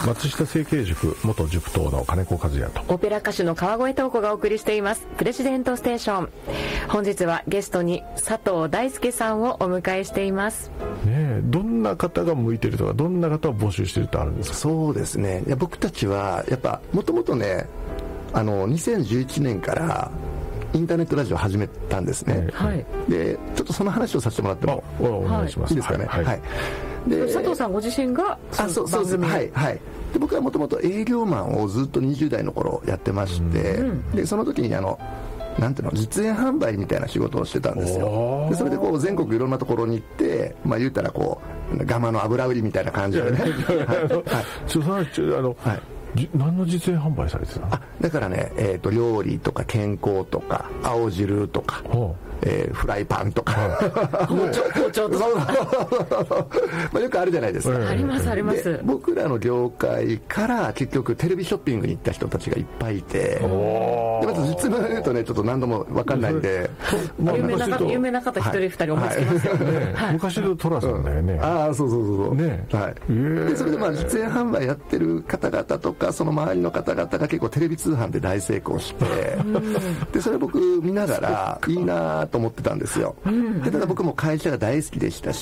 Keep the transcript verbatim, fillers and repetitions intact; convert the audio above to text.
松下政経塾元塾頭の金子和也とオペラ歌手の川越東子がお送りしていますプレジデントステーション。本日はゲストに佐藤大輔さんをお迎えしています。 ねえ、どんな方が向いてるとかどんな方を募集してるってあるんですか？ そうですね、いや僕たちはやっぱもともとね、あのにせんじゅういちねんからインターネットラジオを始めたんですね、はい、でちょっとその話をさせてもらってもお願いします。 いいですかね。はい、はい、 で佐藤さんご自身があそうそうそうはいはいで僕はもともと営業マンをずっとにじゅう代の頃やってまして、うん、でその時にあのなんていうの実演販売みたいな仕事をしてたんですよ。でそれでこう全国いろんなところに行って、まあ、言うたらこうガマの油売りみたいな感じでねちょあの、はい何の実演販売されてたの？ あだからね、えーと、料理とか健康とか青汁とか、えー、フライパンとか包丁包丁とかまあよくあるじゃないですか、 えー、ありますあります。 僕らの業界から結局テレビショッピングに行った人たちがいっぱいいて、でまず実名を言うとねちょっと何度も分かんないんで有名な方有名な方一人二人思いつきますよ、はいねはい、昔のトラさんだよね、うん、 ああそうそうそうそう、ねはいえー、 でそれでまあ実演販売やってる方々とかその周りの方々が結構テレビ通販で大成功してでそれ僕見ながらいいなと思ってたんですよ。でただ僕も会社が大好きでしたし